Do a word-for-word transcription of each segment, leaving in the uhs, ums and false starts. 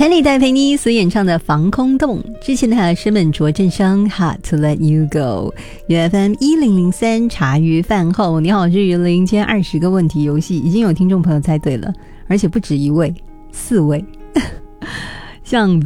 Penny 戴佩妮所演唱的《防空洞》，之前还有山本卓正商 Hard to Let You Go。 U F M 一零零三茶余饭后，你好，我是于林。今天二十个问题游戏已经有听众朋友猜对了，而且不止一位，四位像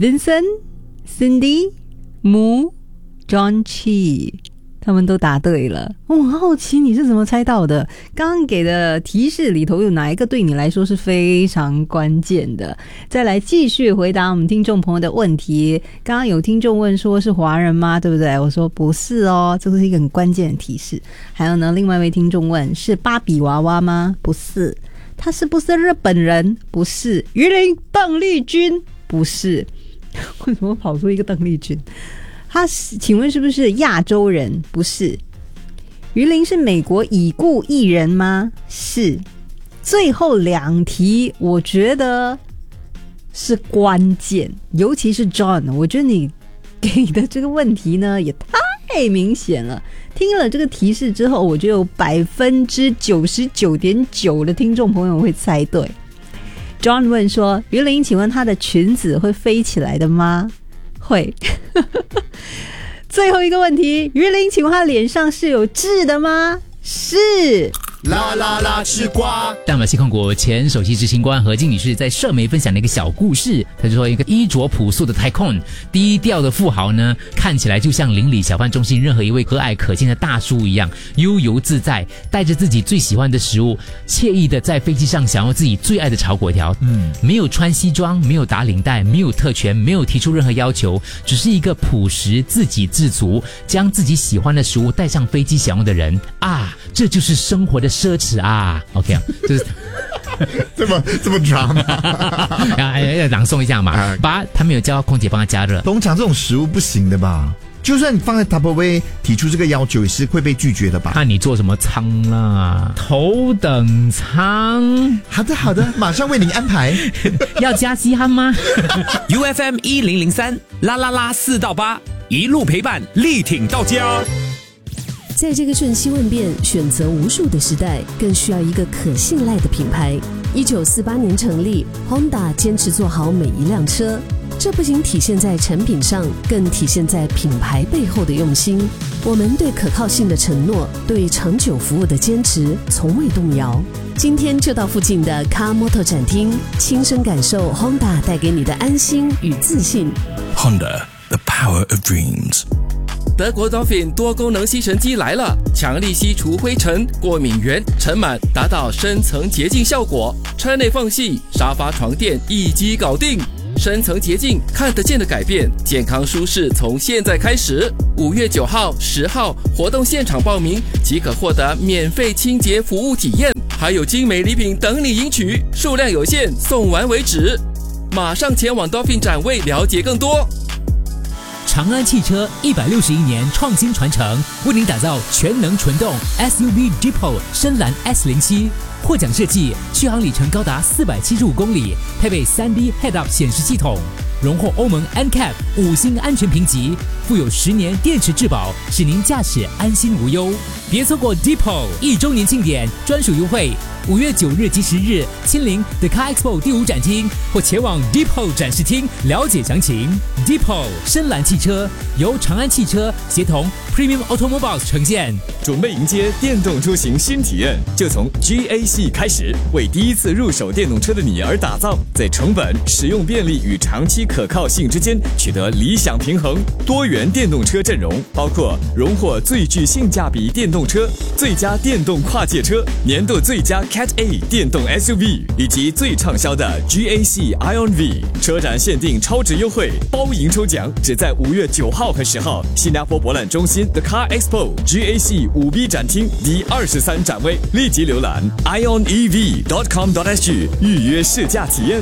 Vincent、Cindy、Moo、John Chi，他们都答对了。我很好奇你是怎么猜到的？刚刚给的提示里头有哪一个对你来说是非常关键的？再来继续回答我们听众朋友的问题。刚刚有听众问说是华人吗？对不对？我说不是哦，这个是一个很关键的提示。还有呢，另外一位听众问是芭比娃娃吗？不是。他是不是日本人？不是。鱼鳞邓丽君？不是。为什么跑出一个邓丽君？他请问是不是亚洲人？不是。于林是美国已故艺人吗？是。最后两题我觉得是关键，尤其是 John， 我觉得你给的这个问题呢也太明显了。听了这个提示之后，我就有百分之九十九点九的听众朋友会猜对。John 问说，于林请问她的裙子会飞起来的吗？会。最后一个问题，于林请问她脸上是有痣的吗？是。 啦啦啦吃瓜。 淡马锡控股前首席执行官何静女士在社媒分享了一个小故事，她就说一个衣着朴素的 tycoon 低调的富豪呢，看起来就像邻里小贩中心任何一位和蔼可亲的大叔一样，悠游自在，带着自己最喜欢的食物，惬意的在飞机上享用自己最爱的炒粿条。嗯，没有穿西装，没有打领带，没有特权，没有提出任何要求，只是一个朴实自给自足，将自己喜欢的食物带上飞机享用的人啊，这就是生活的奢侈啊 ！OK 啊，就是这么这么 drama 啊，要朗诵一下嘛。把他没有叫空姐帮他加热。 通常这种食物不行的吧？就算你放在 Tupperware 提出这个要求，也是会被拒绝的吧？ 看你坐什么舱啦，头等舱。 好的好的，马上为您安排。 要加西汉吗 ？U F M 一零零三啦啦啦四到八，一路陪伴，力挺到家。 在这个瞬息万变、选择无数的时代，更需要一个可信赖的品牌。一九四八年成立 ，Honda 坚持做好每一辆车，这不仅体现在产品上，更体现在品牌背后的用心。我们对可靠性的承诺，对长久服务的坚持，从未动摇。今天就到附近的 Car Motor 展厅，亲身感受 Honda 带给你的安心与自信。 Honda, the power of dreams。德国 Dolphin 多功能吸尘机来了，强力吸除灰尘、过敏源、尘螨，达到深层洁净效果。车内缝隙、沙发、床垫一击搞定，深层洁净，看得见的改变，健康舒适从现在开始。五月九号、十号活动现场报名即可获得免费清洁服务体验，还有精美礼品等你赢取，数量有限，送完为止。马上前往 Dolphin 展位了解更多。 长安汽车一百六十一年创新传承，为您打造全能纯动 S U V Jeep 深蓝 S 零七， 获奖设计，续航里程高达四百七十五公里，配备 三 D Head-Up 显示系统，荣获欧盟 N C A P 五星安全评级，附有十年电池质保，使您驾驶安心无忧。别错过 Depot 一周年庆典专属优惠，五月九日及十日亲临 The Car Expo 第五展厅，或前往 Depot 展示厅了解详情。Depot 深蓝汽车由长安汽车协同 Premium Automobiles 呈现。 准备迎接电动出行新体验，就从 G A 系开始，为第一次入手电动车的你而打造，在成本、使用便利与长期可靠性之间取得理想平衡。多元电动车阵容包括荣获最具性价比电动车、最佳电动跨界车、年度最佳 Cat A 电动 S U V 以及最畅销的 G A C Ion V。车展限定超值优惠，包赢抽奖，只在五月九号和十号，新加坡博览中心 The Car Expo G A C 五 B 展厅第二十三展位，立即浏览 ion e v dot com dot s g 预约试驾体验。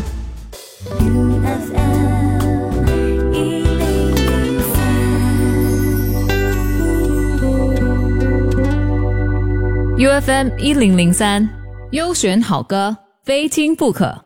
U F M 一零零三，优选好歌，非听不可。